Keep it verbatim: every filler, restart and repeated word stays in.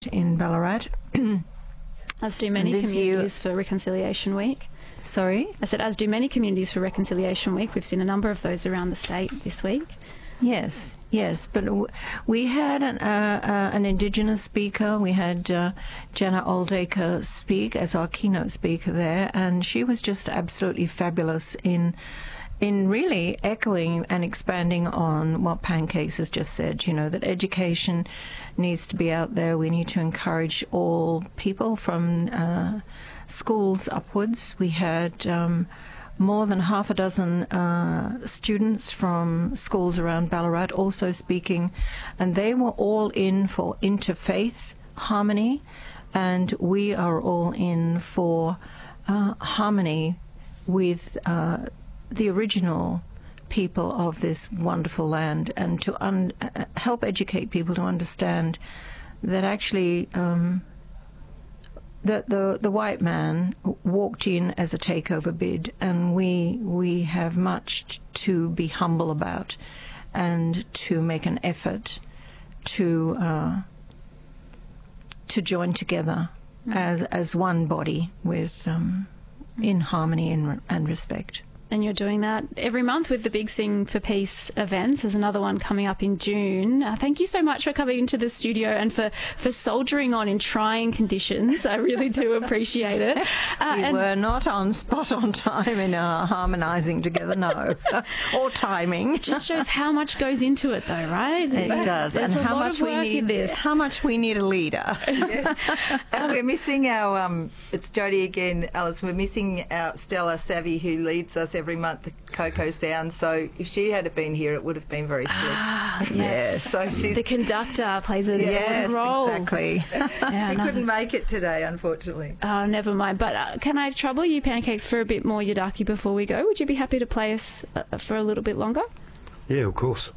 based in Ballarat. As do many this communities year- for Reconciliation Week. Sorry? I said, as do many communities for Reconciliation Week. We've seen a number of those around the state this week. Yes, yes, but w- we had an, uh, uh, an Indigenous speaker. We had uh, Jenna Oldacre speak as our keynote speaker there, and she was just absolutely fabulous in in really echoing and expanding on what Pancakes has just said, you know, that education needs to be out there. We need to encourage all people from uh, schools upwards. We had um, more than half a dozen uh, students from schools around Ballarat also speaking, and they were all in for interfaith harmony, and we are all in for uh, harmony with uh, the original people of this wonderful land, and to un- uh, help educate people to understand that actually um, the, the the white man walked in as a takeover bid, and we we have much to be humble about, and to make an effort to uh, to join together as as one body with um, in harmony and, and respect. And you're doing that every month with the Big Sing for Peace events. There's another one coming up in June. Uh, thank you so much for coming into the studio and for, for soldiering on in trying conditions. I really do appreciate it. Uh, we and were not on spot on time in our harmonising together, no, or timing. it just shows how much goes into it, though, right? It does, There's and a how lot much of we work need in this. How much we need a leader. Yes. And we're missing our, um, it's Jodie again, Alice, we're missing our Stella Savvy, who leads us every month, the Cocoa Sound. So if she had been here, it would have been very slick. Ah, yes. Yes. So she's, The conductor plays a Yes, role. exactly. Yeah, she no. couldn't make it today, unfortunately. Oh, never mind. But uh, can I trouble you, Pancakes, for a bit more Yidaki before we go? Would you be happy to play us uh, for a little bit longer? Yeah, of course.